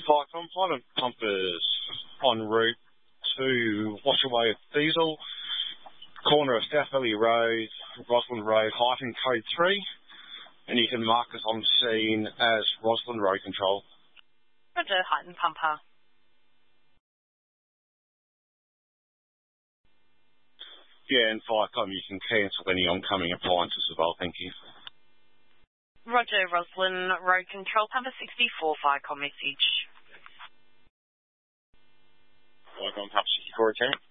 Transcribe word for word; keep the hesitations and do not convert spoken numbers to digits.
Ficom, pilot pumpers en route to Washaway Diesel, corner of South Valley Road, Roslyn Road, hyphen code three, and you can mark us on scene as Roslyn Road Control. Roger, Heighton Pumper. Yeah, and Ficom, you can cancel any oncoming appliances as well, thank you. Roger, Roslyn Road Control, Pumper sixty-four, Ficom message. Ficom, Pumper sixty-four, attendant.